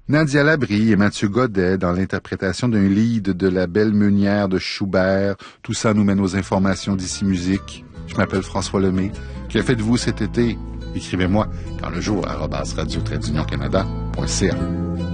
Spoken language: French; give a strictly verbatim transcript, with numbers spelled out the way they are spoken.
Nadia Labrie et Mathieu Godet dans l'interprétation d'un lead de La Belle Meunière de Schubert. Tout ça nous mène aux informations d'Ici Musique. Je m'appelle François Lemay. Que faites-vous cet été? Écrivez-moi quand le jour arobase radio trait d'union canada point c a.